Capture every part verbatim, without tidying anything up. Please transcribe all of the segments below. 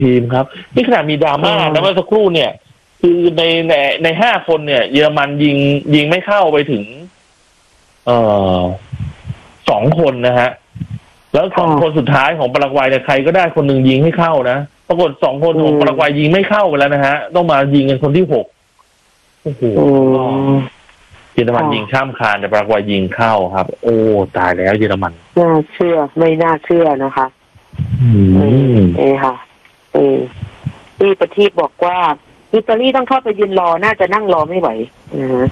ทีมครับนี่ขนาดมีดราม่านะเมื่อสักครู่เนี่ยคือในในในห้าคนเนี่ยเยอรมันยิงยิงไม่เข้าไปถึงเอ่อสองคนนะฮะแล้วสองคนสุดท้ายของปารากวัยเนี่ยใครก็ได้คนหนึ่งยิงให้เข้านะปรากฏสองคนของปารากวัยยิงไม่เข้าไปแล้วนะฮะต้องมายิงกันคนที่หกโอ้โหเยอรมันยิงข้ามคานแต่ปารากวัยยิงเข้าครับโอ้ตายแล้วเยอรมันน่าเชื่อไม่น่าเชื่อนะคะอืมเอค่ะเออที่ประทีปบอกว่าอิตาลีต้องเข้าไปยืนรอน่าจะนั่งรอไม่ไหวนะฮะ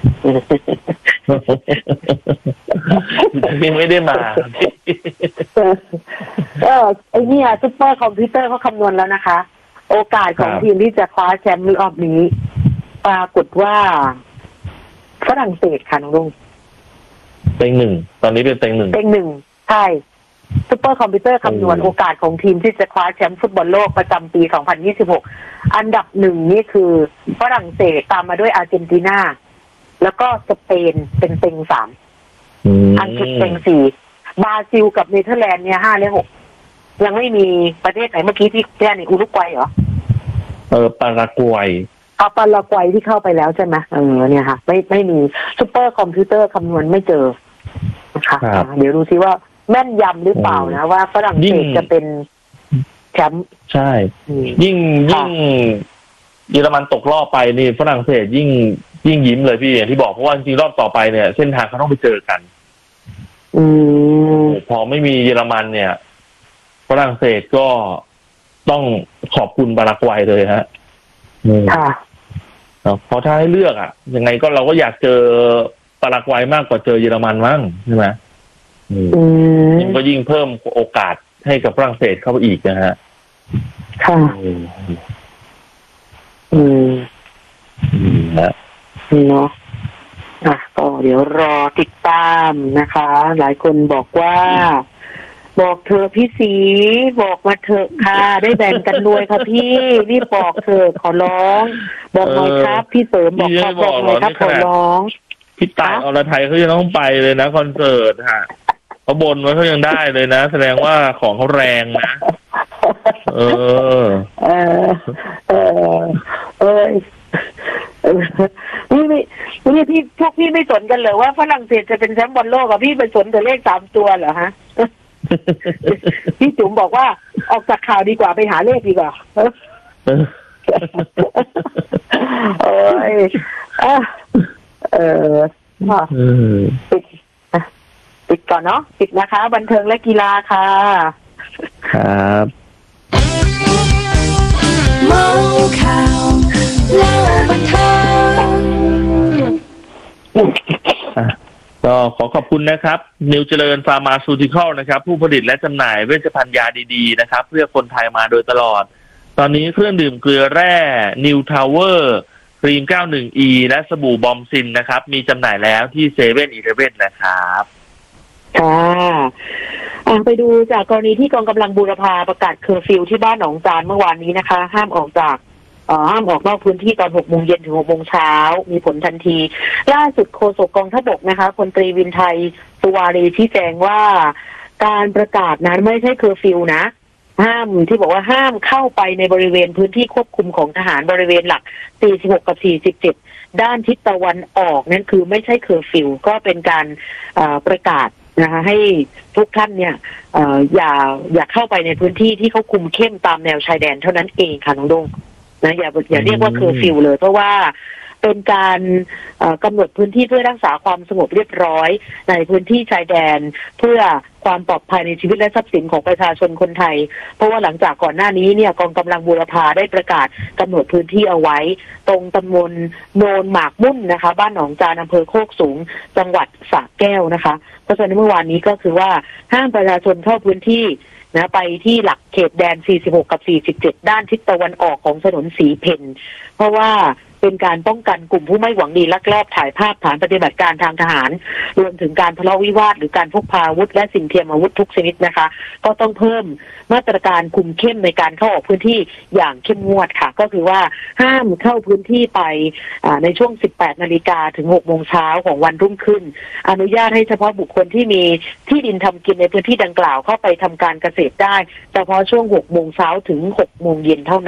ยังไม่ได้มาเออไอ้นี่ซุปเปอร์คอมพิวเตอร์เขาคำนวณแล้วนะคะโอกาสของทีมที่จะคว้าแชมป์รอบนี้ปรากฏว่าฝรั่งเศสค่ะน้องลุงเต็งหนึ่งตอนนี้เป็นเต็งหนึ่งเต็งหนึ่งใช่ซุปเปอร์คอมพิวเตอร์คำนวณโอกาสของทีมที่จะคว้าแชมป์ฟุตบอลโลกประจำปีสองพันยี่สิบหกอันดับหนึ่งนี่คือฝรั่งเศสตามมาด้วยอาร์เจนตินาแล้วก็สเปนเป็นเต็งสามอังกฤษเต็งสี่บราซิลกับเนเธอร์แลนด์เนี่ยห้าและหกยังไม่มีประเทศไหนเมื่อกี้ที่แจ้งในอุรุกวัยเหรอเออปารากวัยเอาปารากวัยที่เข้าไปแล้วใช่ไหมเออเนี่ยค่ะไม่ไม่มีซุปเปอร์คอมพิวเตอร์คำนวณไม่เจอนะคะเดี๋ยวดูซิว่าแม่นยำหรือเปล่านะว่าฝรั่งเศสจะเป็นแชมป์ใช่ยิ่งยิ่งเยอรมันตกรอบไปนี่ฝรั่งเศสยิ่งยิ่งยิ้มเลยพี่อย่างที่บอกเพราะว่าจริงๆรอบต่อไปเนี่ยเส้นทางเขาต้องไปเจอกันอืมพอไม่มีเยอรมันเนี่ยฝรั่งเศสก็ต้องขอบคุณปารากวัยเลยฮะค่ะเพราะถ้าให้เลือกอ่ะยังไงก็เราก็อยากเจอปารากวัยมากกว่าเจอเยอรมันมั้งใช่ไหมอืมก็ยิ่งเพิ่มโอกาสให้กับฝรั่งเศสเข้าไปอีกนะฮะค่ะอืมนะเนาะอ่ะก็เดี๋ยวรอติดตามนะคะหลายคนบอกว่าบอกเธอพี่สีบอกมาเถอะค่ะได้แบ่งกันรวยค่ะพี่รีบบอกเถอะขอร้องบอกหน่อยครับพี่เสริมบอกเขาบอกหน่อยครับขอร้องพี่ตายอรไทยเขายังต้องไปเลยนะคอนเสิร์ตฮะเขาบนไว้เขายังได้เลยนะแสดงว่าของเขาแรงนะเออเออเออเออนี่ไม่นี่พี่พวกพี่ไม่สนกันเลยว่าฝรั่งเศสจะเป็นแชมป์บอลโลกอ่ะพี่ไปสนแต่เลขสามตัวเหรอฮะพี่จุ๋มบอกว่าออกจากข่าวดีกว่าไปหาเลขดีกว่าโอ้ยเออปิดปิดก่อนเนาะปิดนะคะบันเทิงและกีฬาค่ะครับเมาข่าวเล่าบันเทิงก็ขอขอบคุณนะครับนิวเจริญฟาร์มาซูติคอลนะครับผู้ผลิตและจำหน่ายเวชภัณฑ์ยาดีๆนะครับเพื่อคนไทยมาโดยตลอดตอนนี้เครื่องดื่มเกลือแร่นิวทาวเวอร์ครีม เก้าสิบเอ็ด อี และสบู่บอมซินนะครับมีจำหน่ายแล้วที่เซเว่นอีเลฟเว่นนะครับค่ะไปดูจากกรณีที่กองกำลังบูรพาประกาศเคอร์ฟิวที่บ้านหนองจานเมื่อวานนี้นะคะห้ามออกจากห้ามออกนอกพื้นที่ตอนหกโมงเย็นถึงหกโมงเช้ามีผลทันทีล่าสุดโฆษกกองทัพบกนะคะพลตรีวินไทยสุวารีชี้แจงว่าการประกาศนั้นไม่ใช่เคอร์ฟิวนะห้ามที่บอกว่าห้ามเข้าไปในบริเวณพื้นที่ควบคุมของทหารบริเวณหลักสี่สิบหกกับสี่สิบเจ็ดด้านทิศตะวันออกนั่นคือไม่ใช่เคอร์ฟิวก็เป็นการประกาศนะคะให้ทุกท่านเนี่ยอย่าอย่าเข้าไปในพื้นที่ที่เขาคุมเข้มตามแนวชายแดนเท่านั้นเองค่ะน้องดงนะอย่าอย่าเรียกว่าเคอร์ฟิวเลยเพราะว่าเป็นการกำหนดพื้นที่เพื่อรักษาความสงบเรียบร้อยในพื้นที่ชายแดนเพื่อความปลอดภัยในชีวิตและทรัพย์สินของประชาชนคนไทยเพราะว่าหลังจากก่อนหน้านี้เนี่ยกองกำลังบูรพาได้ประกาศกำหนดพื้นที่เอาไว้ตรงตำบลโนนหมากมุ่นนะคะบ้านหนองจานอำเภอโคกสูงจังหวัดสระแก้วนะคะเพราะฉะนั้นเมื่อวานนี้ก็คือว่าห้ามประชาชนเข้าพื้นที่นะไปที่หลักเขตแดนสี่สิบหกกับสี่สิบเจ็ดด้านทิศตะวันออกของถนนสีเพนเพราะว่าเป็นการป้องกันกลุ่มผู้ไม่หวังดีลักลอบถ่ายภาพฐานปฏิบัติการทางทหารรวมถึงการทะเลาะวิวาทหรือการพกพาอาวุธและสิ่งเทียมอาวุธทุกชนิดนะคะก็ต้องเพิ่มมาตรการคุมเข้มในการเข้าออกพื้นที่อย่างเข้มงวดค่ะก็คือว่าห้ามเข้าพื้นที่ไปในช่วงสิบแปดนาฬิกาถึงหกโมงเช้าของวันรุ่งขึ้นอนุญาตให้เฉพาะบุคคลที่มีที่ดินทำกินในพื้นที่ดังกล่าวเข้าไปทำการเกษตรได้เฉพาะช่วงหกโมงเช้าถึงหกโมงเย็นเท่านั้น